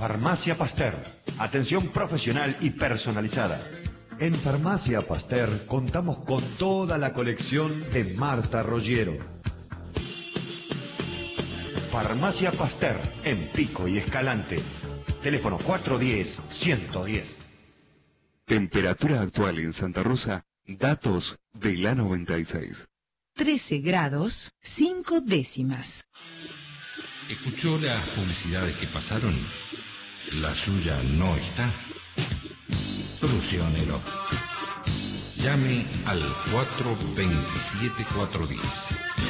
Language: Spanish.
Farmacia Pasteur. Atención profesional y personalizada. En Farmacia Pasteur contamos con toda la colección de Marta Roggiero. Farmacia Pasteur, en Pico y Escalante. Teléfono 410-110. Temperatura actual en Santa Rosa. Datos de la 96. 13 grados, 5 décimas. ¿Escuchó las publicidades que pasaron? La suya no está. Soluciónelo. Llame al 427-410.